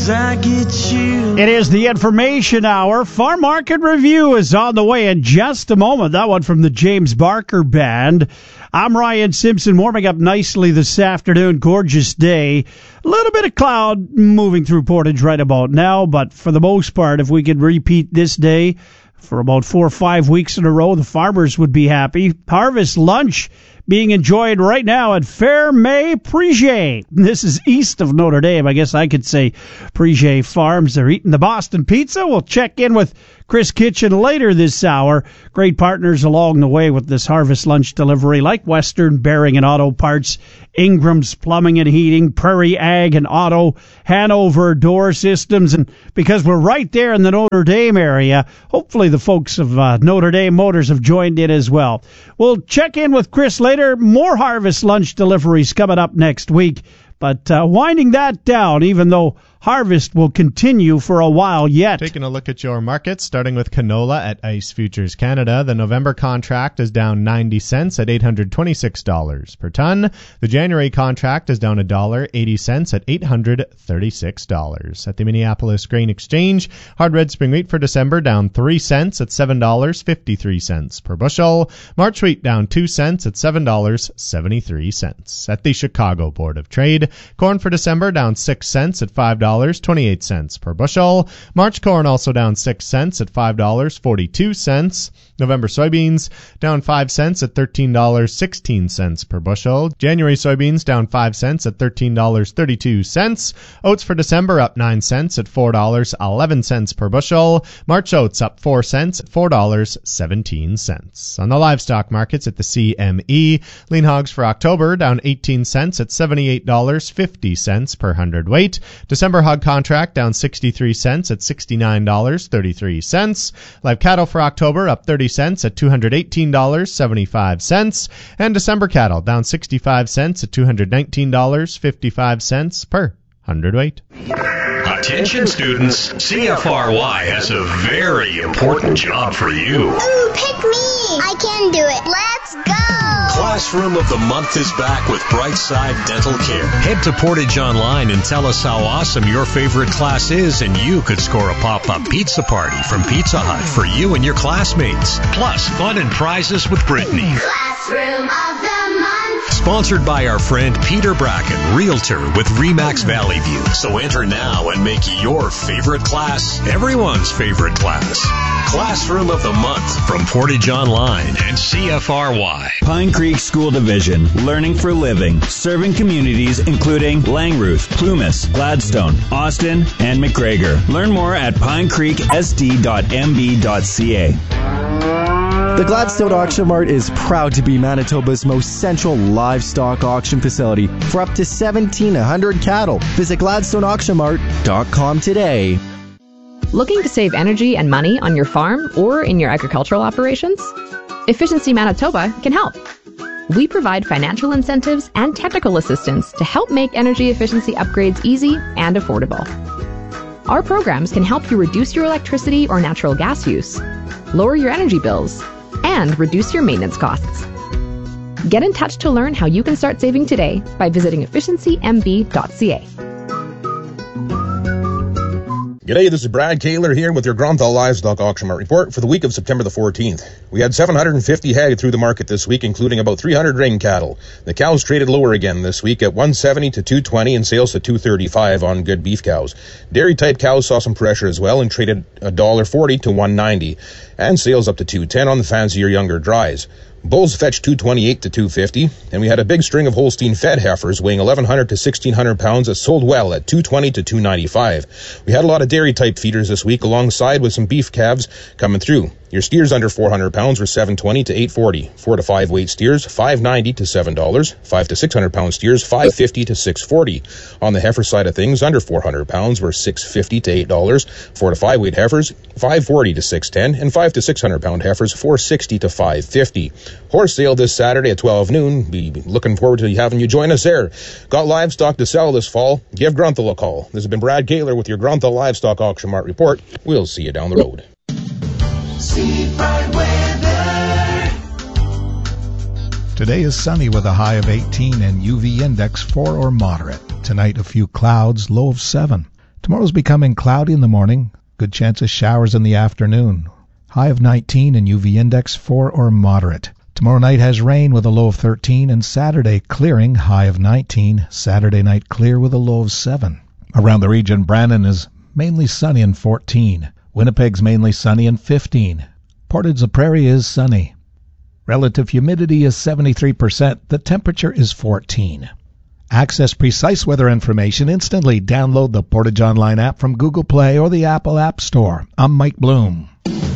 I get you. It is the Information Hour. Farm Market Review is on the way in just a moment. That one from the James Barker Band. I'm Ryan Simpson, warming up nicely this afternoon. Gorgeous day. A little bit of cloud moving through Portage right about now, but for the most part, if we could repeat this day for about 4 or 5 weeks in a row, the farmers would be happy. Harvest lunch being enjoyed right now at Ferme Prige. This is east of Notre Dame. I guess I could say Prige Farms. They're eating the Boston Pizza. We'll check in with Chris Kitchen later this hour. Great partners along the way with this harvest lunch delivery, like Western Bearing and Auto Parts, Ingram's Plumbing and Heating, Prairie Ag and Auto, Hanover Door Systems. And because we're right there in the Notre Dame area, hopefully the folks of Notre Dame Motors have joined in as well. We'll check in with Chris later. More harvest lunch deliveries coming up next week. But winding that down, even though harvest will continue for a while yet. Taking a look at your markets, starting with canola at Ice Futures Canada. The November contract is down 90 cents at $826 per ton. The January contract is down $1.80 at $836. At the Minneapolis Grain Exchange, hard red spring wheat for December down 3 cents at $7.53 per bushel. March wheat down 2 cents at $7.73. At the Chicago Board of Trade, corn for December down 6 cents at $5.28 per bushel. March corn also down 6 cents at $5.42. November soybeans down 5 cents at $13.16 per bushel. January soybeans down 5 cents at $13.32. Oats for December up 9 cents at $4.11 per bushel. March oats up 4 cents at $4.17. On the livestock markets at the CME, lean hogs for October down 18 cents at $78.50 per hundredweight. December hog contract down 63 cents at $69.33. Live cattle for October up 30 cents at $218.75. And December cattle down 65 cents at $219.55 per hundredweight. Attention students, CFRY has a very important job for you. Ooh, pick me! I can do it. Let's go! Classroom of the Month is back with Brightside Dental Care. Head to Portage Online and tell us how awesome your favorite class is, and you could score a pop-up pizza party from Pizza Hut for you and your classmates. Plus, fun and prizes with Brittany. Classroom of the Month. Sponsored by our friend Peter Bracken, Realtor with Remax Valley View. So enter now and make your favorite class everyone's favorite class. Classroom of the Month from Portage Online and CFRY. Pine Creek School Division, learning for living, serving communities including Langruth, Plumas, Gladstone, Austin, and McGregor. Learn more at pinecreeksd.mb.ca. The Gladstone Auction Mart is proud to be Manitoba's most central livestock auction facility for up to 1,700 cattle. Visit GladstoneAuctionMart.com today. Looking to save energy and money on your farm or in your agricultural operations? Efficiency Manitoba can help. We provide financial incentives and technical assistance to help make energy efficiency upgrades easy and affordable. Our programs can help you reduce your electricity or natural gas use, lower your energy bills, and reduce your maintenance costs. Get in touch to learn how you can start saving today by visiting efficiencymb.ca. G'day, this is Brad Kaler here with your Grunthal Livestock Auction Mart report for the week of September the 14th. We had 750 head through the market this week, including about 300 ring cattle. The cows traded lower again this week at 170 to 220 and sales to 235 on good beef cows. Dairy-type cows saw some pressure as well and traded $1.40 to 190 and sales up to 210 on the fancier younger dries. Bulls fetched 228 to 250, and we had a big string of Holstein fed heifers weighing 1,100 to 1,600 pounds that sold well at 220 to 295. We had a lot of dairy-type feeders this week alongside with some beef calves coming through. Your steers under 400 pounds were 720 to 840. 4 to 5 weight steers, $5.90 to $7. 5 to 600 pound steers, $5.50 to $6.40. On the heifer side of things, under 400 pounds were $6.50 to $8. 4 to 5 weight heifers, $5.40 to $6.10, and 5 to 600 pound heifers, $4.60 to $5.50. Horse sale this Saturday at 12 noon. Be looking forward to having you join us there. Got livestock to sell this fall? Give Grunthal a call. This has been Brad Kaler with your Grunthal Livestock Auction Mart report. We'll see you down the road. Seafront weather. Today is sunny with a high of 18 and UV index 4 or moderate. Tonight a few clouds, low of 7. Tomorrow's becoming cloudy in the morning. Good chance of showers in the afternoon. High of 19 and UV index 4 or moderate. Tomorrow night has rain with a low of 13, and Saturday clearing, high of 19. Saturday night clear with a low of 7. Around the region, Brandon is mainly sunny and 14. Winnipeg's mainly sunny and 15. Portage la Prairie is sunny. Relative humidity is 73%. The temperature is 14. Access precise weather information instantly. Download the Portage Online app from Google Play or the Apple App Store. I'm Mike Bloom.